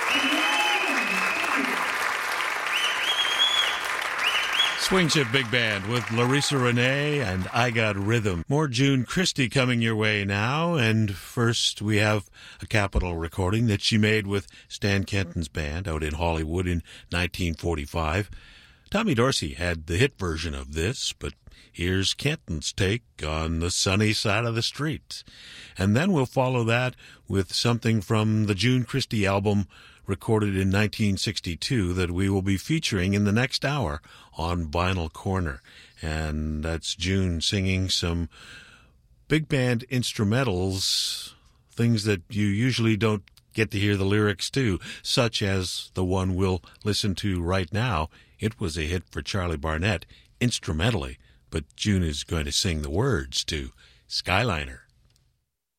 Swing Shift Big Band with Larissa Renee and I Got Rhythm. More June Christy coming your way now, and first we have a Capitol recording that she made with Stan Kenton's band out in Hollywood in 1945. Tommy Dorsey had the hit version of this, but here's Kenton's take on The Sunny Side of the Street. And then we'll follow that with something from the June Christy album recorded in 1962 that we will be featuring in the next hour on Vinyl Corner. And that's June singing some big band instrumentals, things that you usually don't get to hear the lyrics to, such as the one we'll listen to right now. It was a hit for Charlie Barnett instrumentally, but June is going to sing the words to Skyliner.